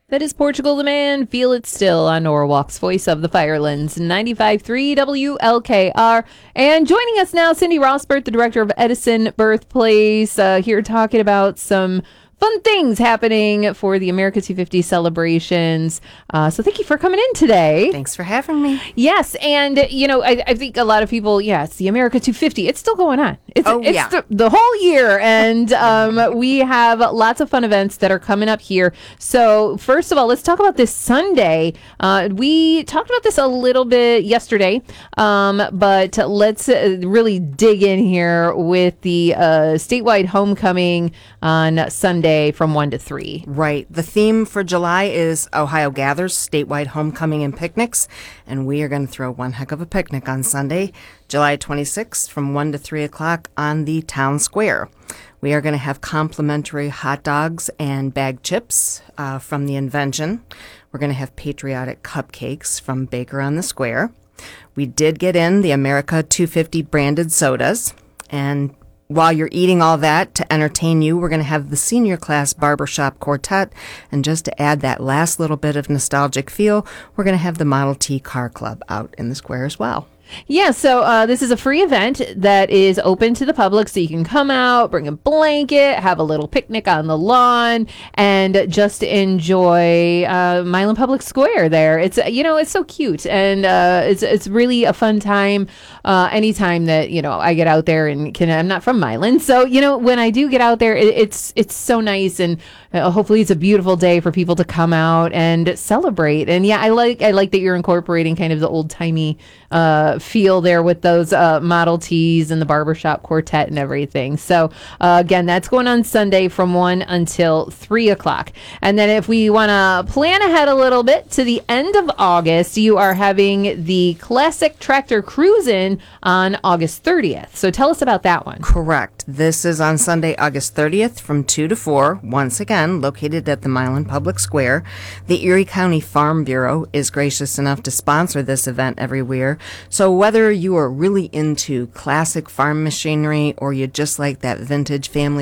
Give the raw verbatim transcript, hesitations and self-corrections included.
That is Portugal the Man. Feel it still on Norwalk's Voice of the Firelands, ninety-five point three W L K R. And joining us now, Cindy Rosbert, the director of Edison Birthplace, uh, here talking about some fun things happening for the America two fifty celebrations. Uh, so thank you for coming in today. Thanks for having me. Yes, and, you know, I, I think a lot of people, yeah, it's the America two fifty. It's still going on. It's, oh, it's yeah. the, the whole year, and um, we have lots of fun events that are coming up here. So first of all, let's talk about this Sunday. Uh, we talked about this a little bit yesterday, um, but let's uh, really dig in here with the uh, statewide homecoming on Sunday from one to three. Right. The theme for July is Ohio Gathers, statewide homecoming and picnics. And we are going to throw one heck of a picnic on Sunday, July twenty-sixth from one to three o'clock on the town square. We are going to have complimentary hot dogs and bagged chips uh, from the Invention. We're going to have patriotic cupcakes from Baker on the Square. We did get in the America two fifty branded sodas. And while you're eating all that, to entertain you, we're going to have the senior class barbershop quartet. And just to add that last little bit of nostalgic feel, we're going to have the Model T Car Club out in the square as well. Yeah, so uh, this is a free event that is open to the public, so you can come out, bring a blanket, have a little picnic on the lawn, and just enjoy uh, Milan Public Square there. It's, you know, it's so cute, and uh, it's it's really a fun time uh, anytime that, you know, I get out there and can, I'm not from Milan, so, you know, when I do get out there, it, it's it's so nice, and uh, hopefully it's a beautiful day for people to come out and celebrate. And yeah, I like I like that you're incorporating kind of the old-timey uh feel there with those uh, Model Ts and the barbershop quartet and everything. So uh, again, that's going on Sunday from one until three o'clock. And then if we want to plan ahead a little bit to the end of August, you are having the Classic Tractor Cruisin' on August thirtieth. So tell us about that one. Correct. This is on Sunday, August thirtieth from two to four, once again, located at the Milan Public Square. The Erie County Farm Bureau is gracious enough to sponsor this event every year. So whether you are really into classic farm machinery or you just like that vintage family